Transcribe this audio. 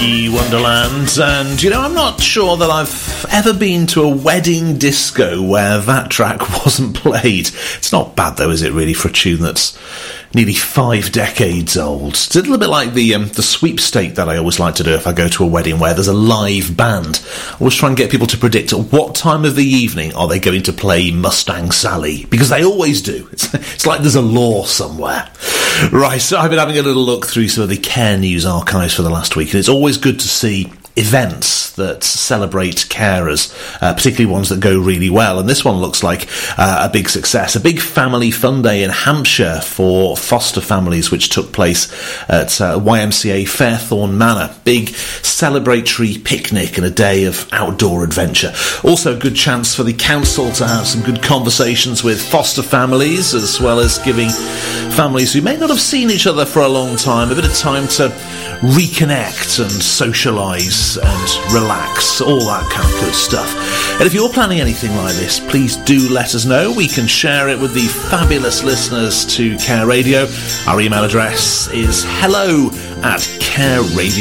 Wonderland, and I'm not sure that I've ever been to a wedding disco where that track wasn't played. It's not bad though, is it really, for a tune that's nearly 5 decades old? It's a little bit like the sweepstake that I always like to do if I go to a wedding where there's a live band. I always try and get people to predict at what time of the evening are they going to play Mustang Sally, because they always do. It's like there's a law somewhere. Right, so I've been having a little look through some of the Care News archives for the last week, and it's always good to see events that celebrate carers, particularly ones that go really well, and this one looks like a big success. A big family fun day in Hampshire for foster families, which took place at YMCA Fairthorne Manor. Big celebratory picnic and a day of outdoor adventure. Also a good chance for the council to have some good conversations with foster families, as well as giving families who may not have seen each other for a long time a bit of time to reconnect and socialise and relax, all that kind of good stuff. And if you're planning anything like this, please do let us know. We can share it with the fabulous listeners to Care Radio. Our email address is hello@careradio.com.